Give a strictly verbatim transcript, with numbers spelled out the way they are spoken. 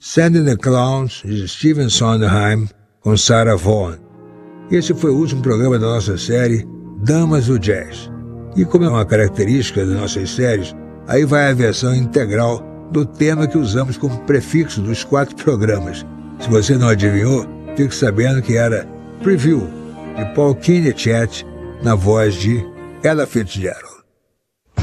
Sandy and the Clowns, de Stephen Sondheim, com Sarah Vaughan. Esse foi o último programa da nossa série Damas do Jazz. E como é uma característica das nossas séries, aí vai a versão integral do tema que usamos como prefixo dos quatro programas. Se você não adivinhou, fique sabendo que era Preview, de Paul Kearney-Chet, na voz de Ella Fitzgerald.